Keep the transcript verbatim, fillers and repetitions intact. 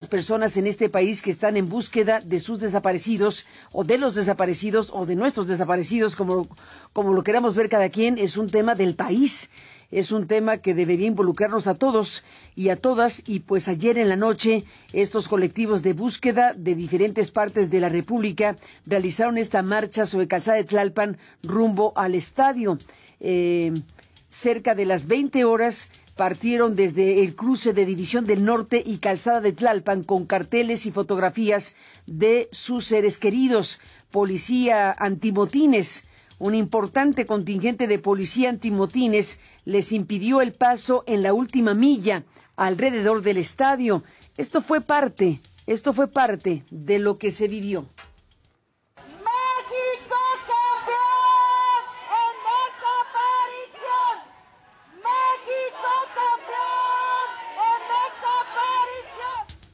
personas en este país que están en búsqueda de sus desaparecidos o de los desaparecidos o de nuestros desaparecidos, como, como lo queramos ver cada quien. Es un tema del país. Es un tema que debería involucrarnos a todos y a todas, y pues ayer en la noche estos colectivos de búsqueda de diferentes partes de la República realizaron esta marcha sobre Calzada de Tlalpan rumbo al estadio. Eh, cerca de las veinte horas partieron desde el cruce de División del Norte y Calzada de Tlalpan con carteles y fotografías de sus seres queridos. Policía antimotines. Un importante contingente de policía antimotines les impidió el paso en la última milla alrededor del estadio. Esto fue parte, esto fue parte de lo que se vivió.